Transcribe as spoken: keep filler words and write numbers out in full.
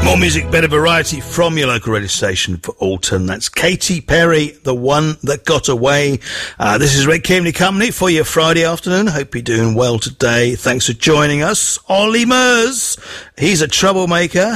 More music, better variety from your local radio station for Alton. That's Katy Perry, The One That Got Away. Uh, this is Red Kemley Company for your Friday afternoon. Hope you're doing well today. Thanks for joining us. Ollie Murs, he's a troublemaker.